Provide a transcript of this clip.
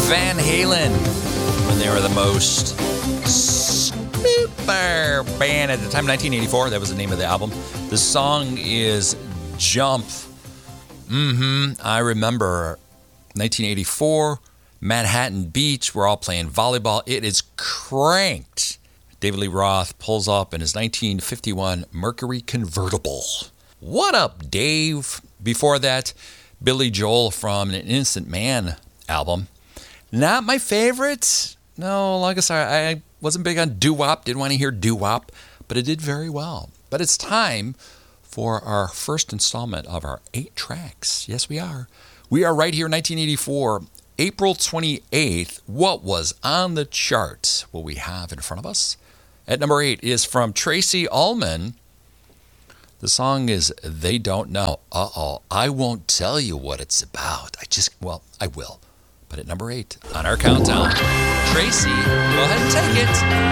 Van Halen, when they were the most super band at the time, 1984. That was the name of the album. The song is Jump. I remember 1984, Manhattan Beach. We're all playing volleyball. It is cranked. David Lee Roth pulls up in his 1951 Mercury convertible. What up, Dave? Before that, Billy Joel from an Innocent Man album. Not my favorite. No, like I said, I wasn't big on doo-wop. Didn't want to hear doo-wop, but it did very well. But it's time for our first installment of our 8 tracks. Yes, we are. We are right here in 1984, April 28th. What was on the charts? What we have in front of us? At number 8 is from Tracy Ullman. The song is They Don't Know. I won't tell you what it's about. I will. But at number 8 on our countdown, Tracy, go ahead and take it.